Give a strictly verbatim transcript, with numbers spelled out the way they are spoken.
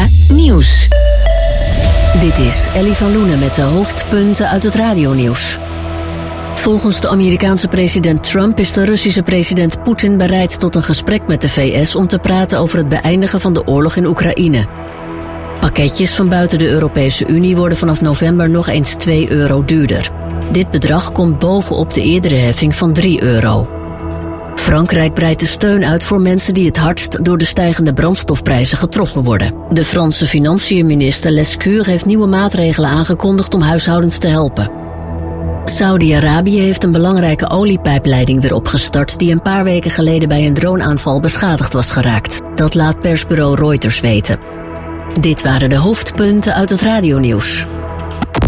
Nieuws. Dit is Ellie van Loenen met de hoofdpunten uit het radionieuws. Volgens de Amerikaanse president Trump is de Russische president Poetin bereid tot een gesprek met de V S om te praten over het beëindigen van de oorlog in Oekraïne. Pakketjes van buiten de Europese Unie worden vanaf november nog eens twee euro duurder. Dit bedrag komt bovenop de eerdere heffing van drie euro. Frankrijk breidt de steun uit voor mensen die het hardst door de stijgende brandstofprijzen getroffen worden. De Franse financiënminister Lescure heeft nieuwe maatregelen aangekondigd om huishoudens te helpen. Saudi-Arabië heeft een belangrijke oliepijpleiding weer opgestart die een paar weken geleden bij een droneaanval beschadigd was geraakt. Dat laat persbureau Reuters weten. Dit waren de hoofdpunten uit het radionieuws.